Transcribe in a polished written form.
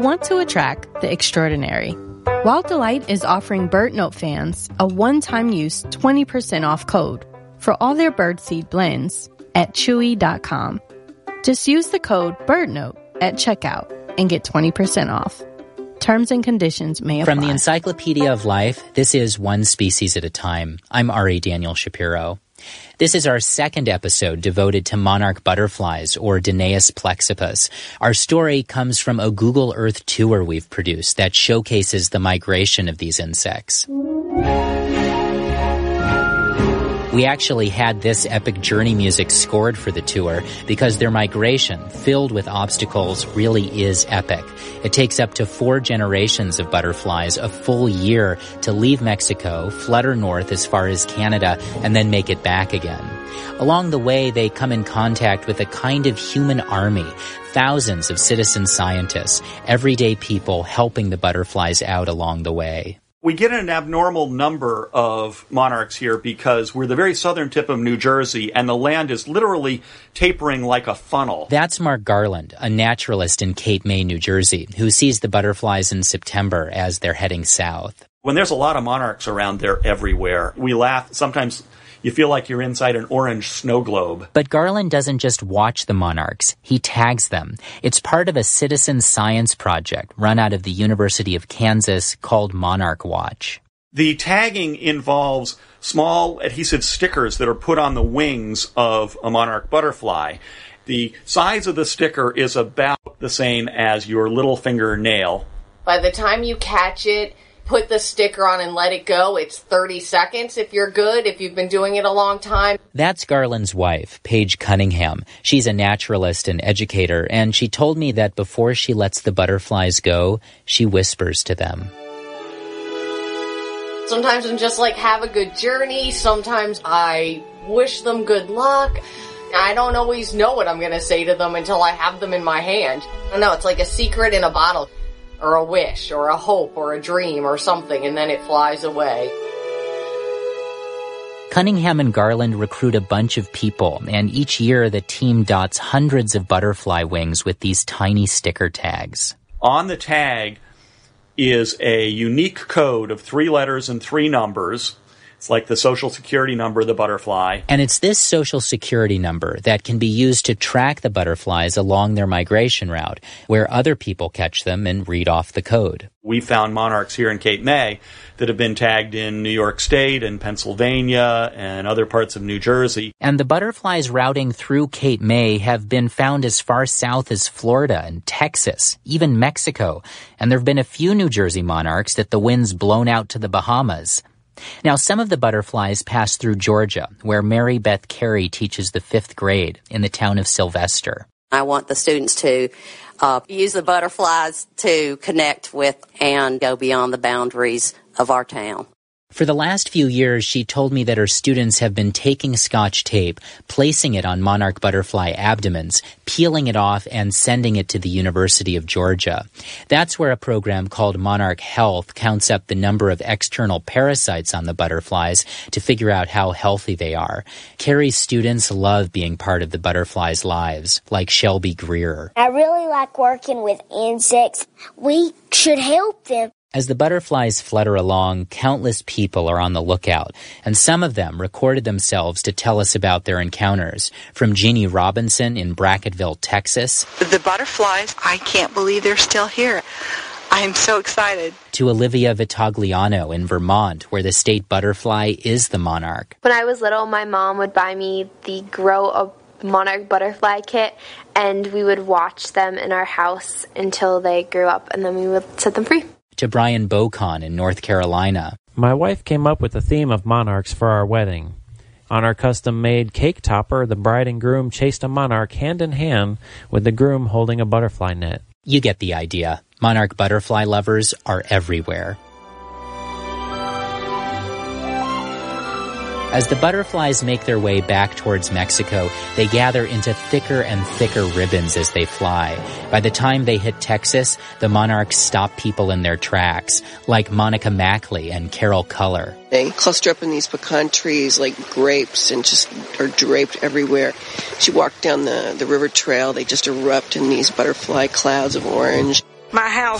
Want to attract the extraordinary. Wild Delight is offering BirdNote fans a one-time use 20% off code for all their birdseed blends at chewy.com. Just use the code BirdNote at checkout and get 20% off. Terms and conditions may apply. From the Encyclopedia of Life, this is One Species at a Time. I'm Ari Daniel Shapiro. This is our second episode devoted to monarch butterflies, or Danaus plexippus. Our story comes from a Google Earth tour we've produced that showcases the migration of these insects. We actually had this epic journey music scored for the tour because their migration, filled with obstacles, really is epic. It takes up to 4 generations of butterflies a full year to leave Mexico, flutter north as far as Canada, and then make it back again. Along the way, they come in contact with a kind of human army, thousands of citizen scientists, everyday people helping the butterflies out along the way. We get an abnormal number of monarchs here because we're the very southern tip of New Jersey, and the land is literally tapering like a funnel. That's Mark Garland, a naturalist in Cape May, New Jersey, who sees the butterflies in September as they're heading south. When there's a lot of monarchs around, they're everywhere. We laugh. Sometimes you feel like you're inside an orange snow globe. But Garland doesn't just watch the monarchs. He tags them. It's part of a citizen science project run out of the University of Kansas called Monarch Watch. The tagging involves small adhesive stickers that are put on the wings of a monarch butterfly. The size of the sticker is about the same as your little fingernail. By the time you catch it, put the sticker on and let it go. It's 30 seconds if you're good, if you've been doing it a long time. That's Garland's wife, Paige Cunningham. She's a naturalist and educator, and she told me that before she lets the butterflies go, she whispers to them. Sometimes I'm just like, have a good journey. Sometimes I wish them good luck. I don't always know what I'm going to say to them until I have them in my hand. I don't know, it's like a secret in a bottle. Or a wish, or a hope, or a dream, or something, and then it flies away. Cunningham and Garland recruit a bunch of people, and each year the team dots hundreds of butterfly wings with these tiny sticker tags. On the tag is a unique code of 3 letters and 3 numbers. It's like the Social Security number of the butterfly. And it's this Social Security number that can be used to track the butterflies along their migration route, where other people catch them and read off the code. We found monarchs here in Cape May that have been tagged in New York State and Pennsylvania and other parts of New Jersey. And the butterflies routing through Cape May have been found as far south as Florida and Texas, even Mexico. And there have been a few New Jersey monarchs that the wind's blown out to the Bahamas. Now, some of the butterflies pass through Georgia, where Mary Beth Carey teaches the 5th grade in the town of Sylvester. I want the students to use the butterflies to connect with and go beyond the boundaries of our town. For the last few years, she told me that her students have been taking Scotch tape, placing it on monarch butterfly abdomens, peeling it off, and sending it to the University of Georgia. That's where a program called Monarch Health counts up the number of external parasites on the butterflies to figure out how healthy they are. Carrie's students love being part of the butterflies' lives, like Shelby Greer. I really like working with insects. We should help them. As the butterflies flutter along, countless people are on the lookout, and some of them recorded themselves to tell us about their encounters. From Jeannie Robinson in Bracketville, Texas. The butterflies, I can't believe they're still here. I am so excited. To Olivia Vitagliano in Vermont, where the state butterfly is the monarch. When I was little, my mom would buy me the Grow a Monarch butterfly kit, and we would watch them in our house until they grew up, and then we would set them free. To Brian Bocon in North Carolina. My wife came up with the theme of monarchs for our wedding. On our custom-made cake topper, the bride and groom chased a monarch hand in hand with the groom holding a butterfly net. You get the idea. Monarch butterfly lovers are everywhere. As the butterflies make their way back towards Mexico, they gather into thicker and thicker ribbons as they fly. By the time they hit Texas, the monarchs stop people in their tracks, like Monica Mackley and Carol Culler. They cluster up in these pecan trees like grapes and just are draped everywhere. As you walk down the river trail, they just erupt in these butterfly clouds of orange. my house